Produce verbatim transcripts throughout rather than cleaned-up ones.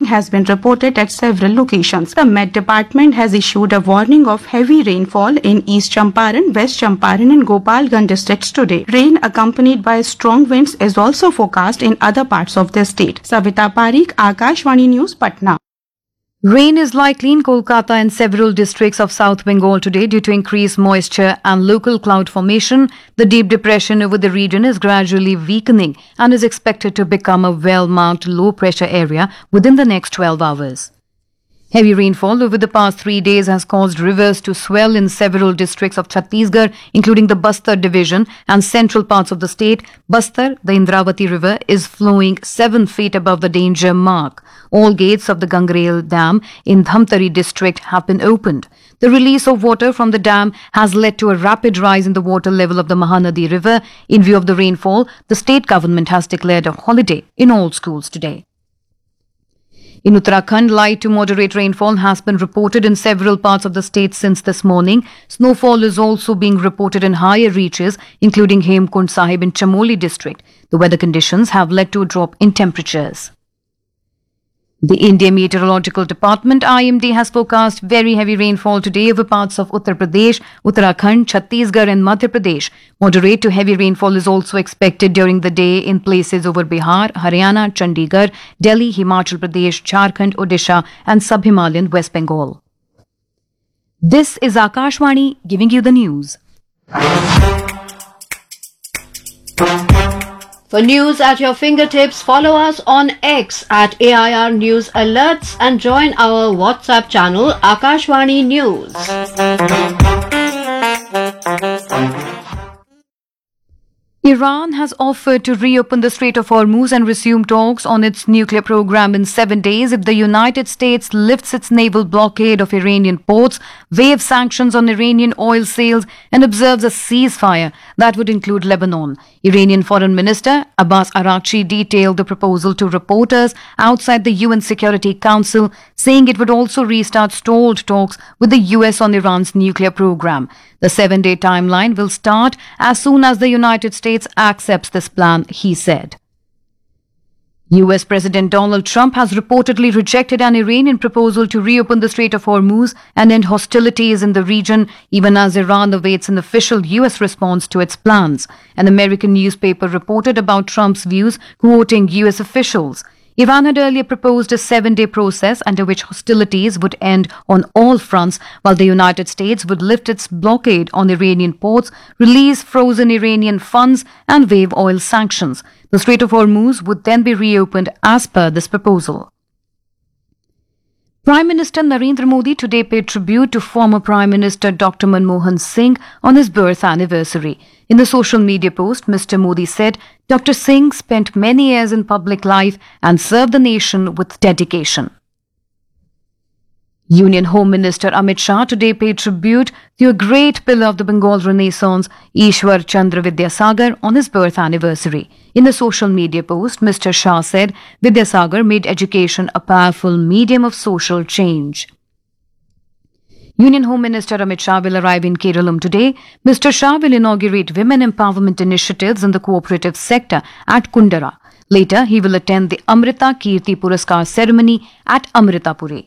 has been reported at several locations. The Met Department has issued a warning of heavy rainfall in East Champaran, West Champaran and Gopalganj districts today. Rain accompanied by strong winds is also forecast in other parts of the state. Savita Parikh, Akashvani News, Patna. Rain is likely in Kolkata and several districts of South Bengal today due to increased moisture and local cloud formation. The deep depression over the region is gradually weakening and is expected to become a well-marked low-pressure area within the next twelve hours. Heavy rainfall over the past three days has caused rivers to swell in several districts of Chhattisgarh, including the Bastar division and central parts of the state. Bastar, the Indravati river, is flowing seven feet above the danger mark. All gates of the Gangrel Dam in Dhamtari district have been opened. The release of water from the dam has led to a rapid rise in the water level of the Mahanadi river. In view of the rainfall, the state government has declared a holiday in all schools today. In Uttarakhand, light to moderate rainfall has been reported in several parts of the state since this morning. Snowfall is also being reported in higher reaches, including Hemkund Sahib in Chamoli district. The weather conditions have led to a drop in temperatures. The Indian Meteorological Department I M D has forecast very heavy rainfall today over parts of Uttar Pradesh, Uttarakhand, Chhattisgarh and Madhya Pradesh. Moderate to heavy rainfall is also expected during the day in places over Bihar, Haryana, Chandigarh, Delhi, Himachal Pradesh, Jharkhand, Odisha and Sub-Himalayan West Bengal. This is Akashvani giving you the news. For news at your fingertips, follow us on X at A I R News Alerts and join our WhatsApp channel Akashvani News. Iran has offered to reopen the Strait of Hormuz and resume talks on its nuclear program in seven days if the United States lifts its naval blockade of Iranian ports, waives sanctions on Iranian oil sales, and observes a ceasefire that would include Lebanon. Iranian Foreign Minister Abbas Araghchi detailed the proposal to reporters outside the U N Security Council, saying it would also restart stalled talks with the U S on Iran's nuclear program. The seven-day timeline will start as soon as the United States accepts this plan, he said. U S President Donald Trump has reportedly rejected an Iranian proposal to reopen the Strait of Hormuz and end hostilities in the region, even as Iran awaits an official U S response to its plans. An American newspaper reported about Trump's views, quoting U S officials. Iran had earlier proposed a seven-day process under which hostilities would end on all fronts, while the United States would lift its blockade on Iranian ports, release frozen Iranian funds, and waive oil sanctions. The Strait of Hormuz would then be reopened as per this proposal. Prime Minister Narendra Modi today paid tribute to former Prime Minister Doctor Manmohan Singh on his birth anniversary. In the social media post, Mister Modi said, Doctor Singh spent many years in public life and served the nation with dedication. Union Home Minister Amit Shah today paid tribute to a great pillar of the Bengal Renaissance, Ishwar Chandra Vidyasagar, on his birth anniversary. In a social media post, Mister Shah said Vidyasagar made education a powerful medium of social change. Union Home Minister Amit Shah will arrive in Keralam today. Mister Shah will inaugurate women empowerment initiatives in the cooperative sector at Kundara. Later, he will attend the Amrita Kirti Puraskar ceremony at Amritapure.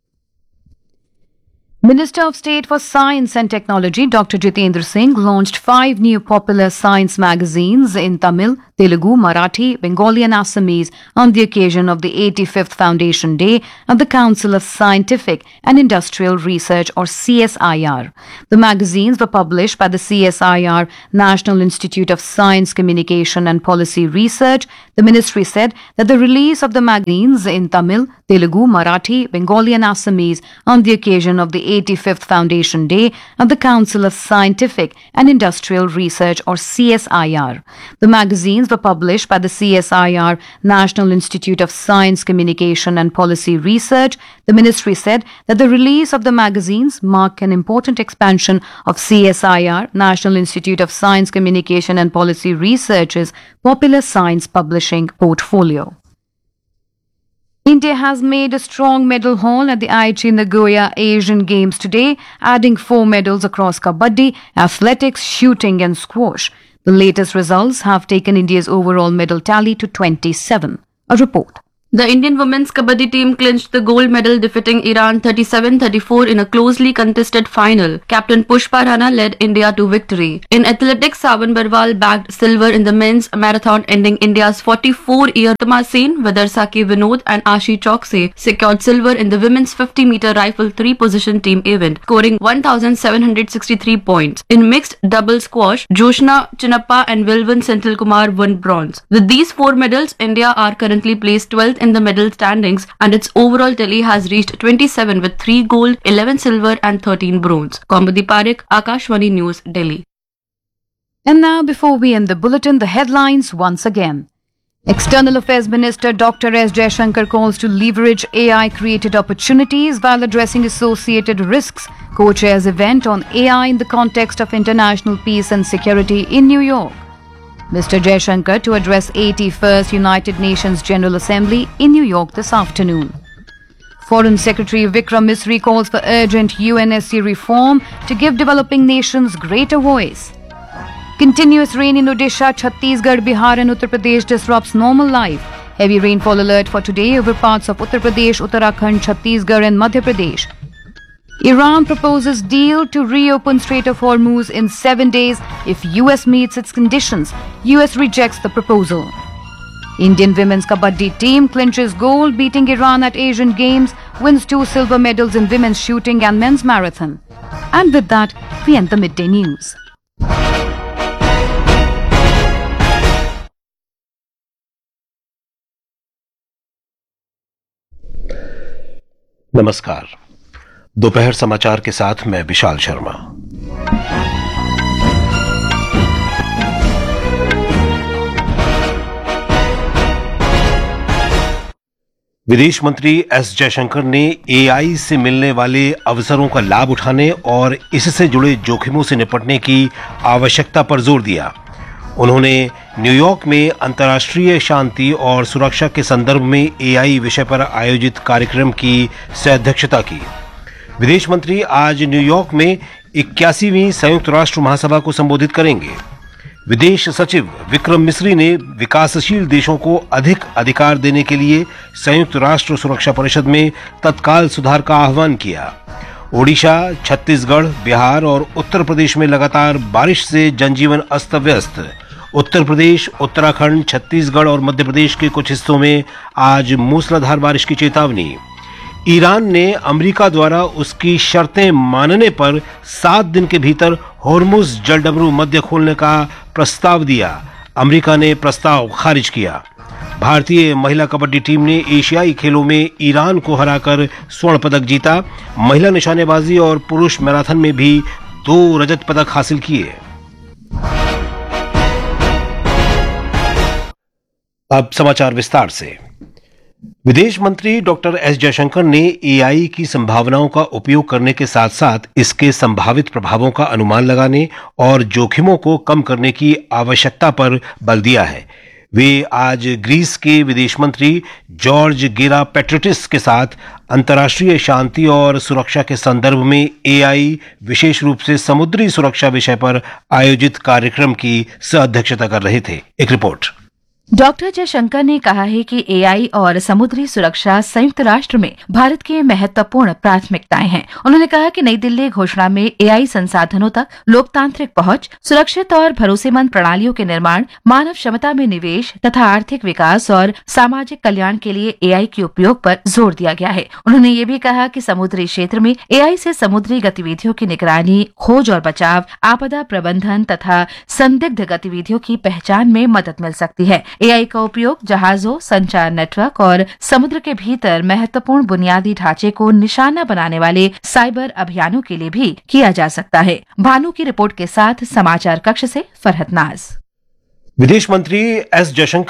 Minister of State for Science and Technology Doctor Jitendra Singh launched five new popular science magazines in Tamil, Telugu, Marathi, Bengali and Assamese on the occasion of the eighty-fifth Foundation Day at the Council of Scientific and Industrial Research or C S I R. The magazines were published by the C S I R National Institute of Science, Communication and Policy Research. The ministry said that the release of the magazines in Tamil, Telugu, Marathi, Bengali and Assamese on the occasion of the eighty-fifth Foundation Day at the Council of Scientific and Industrial Research or C S I R. The magazines were published by the C S I R National Institute of Science, Communication and Policy Research. The ministry said that the release of the magazines mark an important expansion of C S I R National Institute of Science, Communication and Policy Research's popular science publishing portfolio. India has made a strong medal haul at the Aichi Nagoya Asian Games today, adding four medals across kabaddi, athletics, shooting and squash. The latest results have taken India's overall medal tally to twenty-seven. A report. The Indian women's kabaddi team clinched the gold medal, defeating Iran thirty-seven thirty-four in a closely contested final. Captain Pushpa Rana led India to victory. In athletics, Saban Barwal bagged silver in the men's marathon, ending India's forty-four-year Tama Sen. Vidarsaki Vinod and Ashi Chokse secured silver in the women's fifty meter rifle three-position team event, scoring one thousand seven hundred sixty-three points. In mixed double squash, Joshna Chinnappa and Vilvan Senthilkumar won bronze. With these four medals, India are currently placed twelfth in the medal standings, and its overall tally has reached twenty-seven with three gold, eleven silver and thirteen bronze. Kaumudi Parekh, Akashvani News, Delhi. And now, before we end the bulletin, the headlines once again. External Affairs Minister Doctor S. Jaishankar calls to leverage A I-created opportunities while addressing associated risks. Co-chairs event on A I in the context of international peace and security in New York. Mister Jaishankar to address eighty-first United Nations General Assembly in New York this afternoon. Foreign Secretary Vikram Misri calls for urgent U N S C reform to give developing nations greater voice. Continuous rain in Odisha, Chhattisgarh, Bihar and Uttar Pradesh disrupts normal life. Heavy rainfall alert for today over parts of Uttar Pradesh, Uttarakhand, Chhattisgarh and Madhya Pradesh. Iran proposes deal to reopen Strait of Hormuz in seven days if U S meets its conditions. U S rejects the proposal. Indian women's kabaddi team clinches gold, beating Iran at Asian Games, wins two silver medals in women's shooting and men's marathon. And with that, we end the midday news. नमस्कार। दोपहर समाचार के साथ मैं विशाल शर्मा। विदेश मंत्री S Jaishankar ने ए आई से मिलने वाले अवसरों का लाभ उठाने और इससे जुड़े जोखिमों से निपटने की आवश्यकता पर जोर दिया। उन्होंने न्यूयॉर्क में अंतर्राष्ट्रीय शांति और सुरक्षा के संदर्भ में ए आई विषय पर आयोजित कार्यक्रम की सह-अध्यक्षता की। विदेश मंत्री आज न्यूयॉर्क में इक्यासीवीं संयुक्त राष्ट्र महासभा को संबोधित करेंगे। विदेश सचिव विक्रम मिस्री ने विकासशील देशों को अधिक अधिकार देने के लिए संयुक्त राष्ट्र सुरक्षा परिषद में तत्काल सुधार का आह्वान किया। ओडिशा, छत्तीसगढ़, बिहार और उत्तर प्रदेश में लगातार बारिश से जनजीवन अस्त व्यस्त। उत्तर प्रदेश, उत्तराखंड, छत्तीसगढ़ और मध्य प्रदेश के कुछ हिस्सों में आज मूसलाधार बारिश की चेतावनी। ईरान ने अमेरिका द्वारा उसकी शर्तें मानने पर सात दिन के भीतर होर्मुज जलडमरू मध्य खोलने का प्रस्ताव दिया। अमेरिका ने प्रस्ताव खारिज किया। भारतीय महिला कबड्डी टीम ने एशियाई खेलों में ईरान को हराकर स्वर्ण पदक जीता। महिला निशानेबाजी और पुरुष मैराथन में भी दो रजत पदक हासिल किए। अब समाचार विस्तार से। विदेश मंत्री डॉक्टर एस जयशंकर ने ए आई की संभावनाओं का उपयोग करने के साथ साथ इसके संभावित प्रभावों का अनुमान लगाने और जोखिमों को कम करने की आवश्यकता पर बल दिया है। वे आज ग्रीस के विदेश मंत्री जॉर्ज गेरा पेट्रिटिस के साथ अंतर्राष्ट्रीय शांति और सुरक्षा के संदर्भ में ए आई, विशेष रूप से समुद्री सुरक्षा विषय पर आयोजित कार्यक्रम की सह-अध्यक्षता कर रहे थे। एक रिपोर्ट। डॉक्टर जयशंकर ने कहा है कि ए आई और समुद्री सुरक्षा संयुक्त राष्ट्र में भारत की महत्वपूर्ण प्राथमिकताएं हैं। उन्होंने कहा कि नई दिल्ली घोषणा में ए आई संसाधनों तक लोकतांत्रिक पहुंच, सुरक्षित और भरोसेमंद प्रणालियों के निर्माण, मानव क्षमता में निवेश तथा आर्थिक विकास और सामाजिक कल्याण के लिए ए आई के उपयोग पर जोर दिया गया है। उन्होंने ये भी कहा कि समुद्री क्षेत्र में ए आई से समुद्री गतिविधियों की निगरानी, खोज और बचाव, आपदा प्रबंधन तथा संदिग्ध गतिविधियों की पहचान में मदद मिल सकती है। ए आई का उपयोग जहाजों, संचार नेटवर्क और समुद्र के भीतर महत्वपूर्ण बुनियादी ढांचे को निशाना बनाने वाले साइबर अभियानों के लिए भी किया जा सकता है। भानु की रिपोर्ट के साथ समाचार कक्ष से फरहत नाज। विदेश मंत्री एस जयशंकर